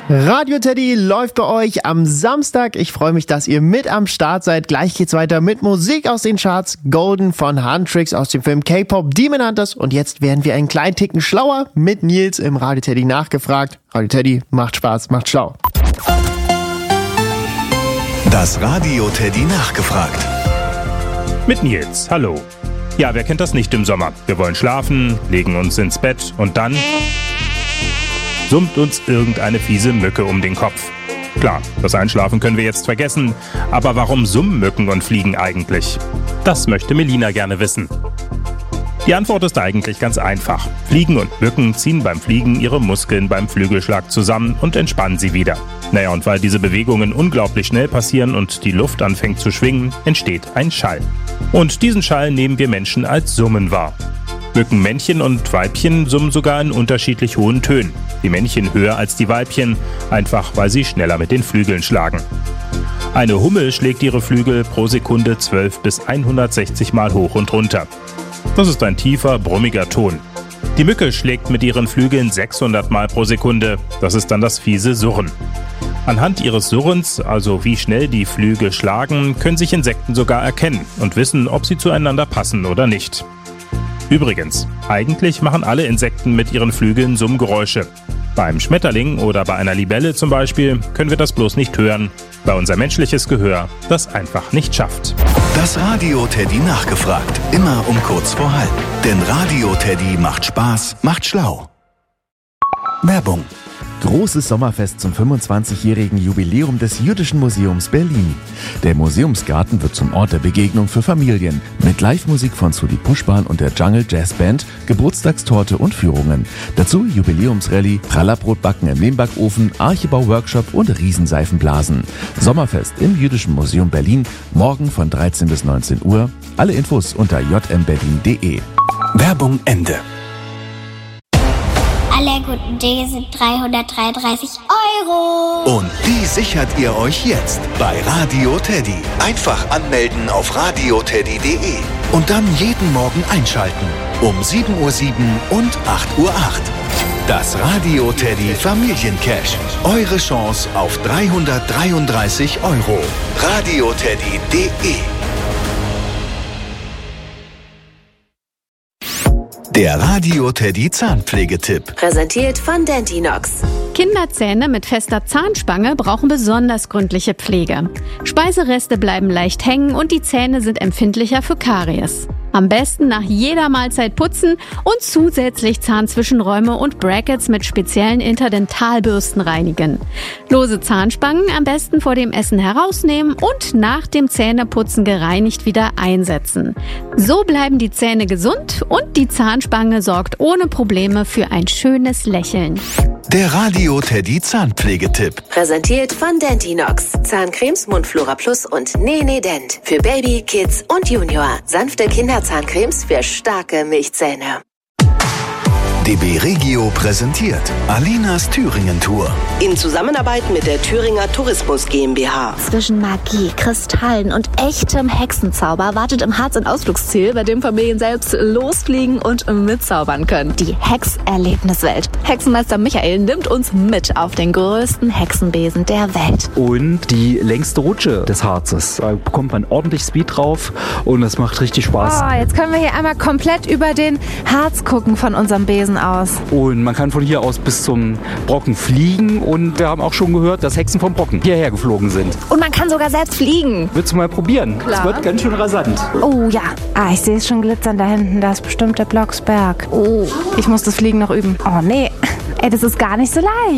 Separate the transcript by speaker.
Speaker 1: Radio Teddy läuft bei euch am Samstag. Ich freue mich, dass ihr mit am Start seid. Gleich geht's weiter mit Musik aus den Charts. Golden von Huntrix aus dem Film K-Pop Demon Hunters. Und jetzt werden wir einen kleinen Ticken schlauer mit Nils im Radio Teddy nachgefragt. Radio Teddy macht Spaß, macht schlau.
Speaker 2: Das Radio Teddy nachgefragt.
Speaker 3: Mit Nils, hallo. Ja, wer kennt das nicht im Sommer? Wir wollen schlafen, legen uns ins Bett und dann summt uns irgendeine fiese Mücke um den Kopf. Klar, das Einschlafen können wir jetzt vergessen, aber warum summen Mücken und Fliegen eigentlich? Das möchte Melina gerne wissen. Die Antwort ist eigentlich ganz einfach. Fliegen und Mücken ziehen beim Fliegen ihre Muskeln beim Flügelschlag zusammen und entspannen sie wieder. Naja, und weil diese Bewegungen unglaublich schnell passieren und die Luft anfängt zu schwingen, entsteht ein Schall. Und diesen Schall nehmen wir Menschen als Summen wahr. Mückenmännchen und Weibchen summen sogar in unterschiedlich hohen Tönen. Die Männchen höher als die Weibchen, einfach weil sie schneller mit den Flügeln schlagen. Eine Hummel schlägt ihre Flügel pro Sekunde 12 bis 160 Mal hoch und runter. Das ist ein tiefer, brummiger Ton. Die Mücke schlägt mit ihren Flügeln 600 Mal pro Sekunde. Das ist dann das fiese Surren. Anhand ihres Surrens, also wie schnell die Flügel schlagen, können sich Insekten sogar erkennen und wissen, ob sie zueinander passen oder nicht. Übrigens, eigentlich machen alle Insekten mit ihren Flügeln Summgeräusche. Beim Schmetterling oder bei einer Libelle zum Beispiel können wir das bloß nicht hören, weil unser menschliches Gehör das einfach nicht schafft.
Speaker 2: Das Radio Teddy nachgefragt. Immer um kurz vor halb. Denn Radio Teddy macht Spaß, macht schlau. Werbung.
Speaker 4: Großes Sommerfest zum 25-jährigen Jubiläum des Jüdischen Museums Berlin. Der Museumsgarten wird zum Ort der Begegnung für Familien mit Live-Musik von Sudi Puschban und der Jungle Jazz Band, Geburtstagstorte und Führungen. Dazu Jubiläumsrallye, Prallerbrotbacken im Lehmbackofen, Archibau-Workshop und Riesenseifenblasen. Sommerfest im Jüdischen Museum Berlin, morgen von 13 bis 19 Uhr. Alle Infos unter jmberlin.de.
Speaker 2: Werbung Ende.
Speaker 5: Alle guten Dinge sind 333 €.
Speaker 2: Und die sichert ihr euch jetzt bei Radio Teddy. Einfach anmelden auf radioteddy.de und dann jeden Morgen einschalten. Um 7:07 Uhr und 8:08 Uhr. Das Radio Teddy Familiencash. Eure Chance auf 333 €. radioteddy.de. Der Radio Teddy Zahnpflegetipp.
Speaker 6: Präsentiert von Dentinox.
Speaker 7: Kinderzähne mit fester Zahnspange brauchen besonders gründliche Pflege. Speisereste bleiben leicht hängen und die Zähne sind empfindlicher für Karies. Am besten nach jeder Mahlzeit putzen und zusätzlich Zahnzwischenräume und Brackets mit speziellen Interdentalbürsten reinigen. Lose Zahnspangen am besten vor dem Essen herausnehmen und nach dem Zähneputzen gereinigt wieder einsetzen. So bleiben die Zähne gesund und die Zahnspange sorgt ohne Probleme für ein schönes Lächeln.
Speaker 2: Der Radio Teddy Zahnpflegetipp.
Speaker 6: Präsentiert von Dentinox. Zahncremes Mundflora Plus und Nene Dent. Für Baby, Kids und Junior. Sanfte Kinderzahncremes für starke Milchzähne.
Speaker 2: DB Regio präsentiert Alinas Thüringen-Tour.
Speaker 6: In Zusammenarbeit mit der Thüringer Tourismus GmbH.
Speaker 8: Zwischen Magie, Kristallen und echtem Hexenzauber wartet im Harz ein Ausflugsziel, bei dem Familien selbst losfliegen und mitzaubern können. Die Hexerlebniswelt. Hexenmeister Michael nimmt uns mit auf den größten Hexenbesen der Welt.
Speaker 9: Und die längste Rutsche des Harzes. Da bekommt man ordentlich Speed drauf und das macht richtig Spaß.
Speaker 10: Oh, jetzt können wir hier einmal komplett über den Harz gucken von unserem Besen aus.
Speaker 9: Und man kann von hier aus bis zum Brocken fliegen und wir haben auch schon gehört, dass Hexen vom Brocken hierher geflogen sind.
Speaker 10: Und man kann sogar selbst fliegen.
Speaker 9: Willst du mal probieren?
Speaker 10: Klar.
Speaker 9: Es wird ganz schön rasant.
Speaker 10: Oh ja. Ich sehe es schon glitzern da hinten. Da ist bestimmt der Blocksberg. Oh, ich muss das Fliegen noch üben. Oh nee. Ey, das ist gar nicht so leicht.